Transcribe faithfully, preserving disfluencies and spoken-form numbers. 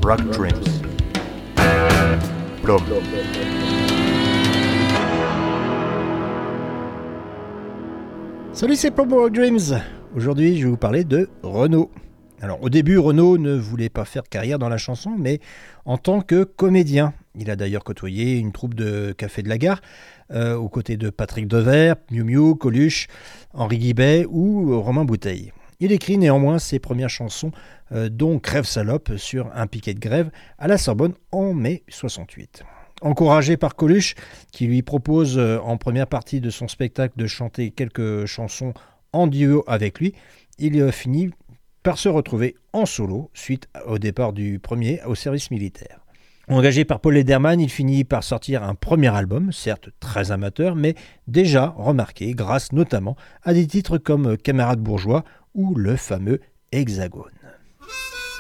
Rock Dreams. Plum. Salut, c'est Plum Rock Dreams. Aujourd'hui, je vais vous parler de Renaud. Alors, au début, Renaud ne voulait pas faire carrière dans la chanson, mais en tant que comédien. Il a d'ailleurs côtoyé une troupe de Café de la Gare, euh, aux côtés de Patrick Devers, Miu Miu, Coluche, Henri Guibet ou Romain Bouteille. Il écrit néanmoins ses premières chansons, euh, dont Crève Salope, sur un piquet de grève à la Sorbonne en mai soixante-huit. Encouragé par Coluche, qui lui propose euh, en première partie de son spectacle de chanter quelques chansons en duo avec lui, il euh, finit par se retrouver en solo suite au départ du premier au service militaire. Engagé par Paul Lederman, il finit par sortir un premier album, certes très amateur, mais déjà remarqué grâce notamment à des titres comme Camarade bourgeois ou le fameux Hexagone.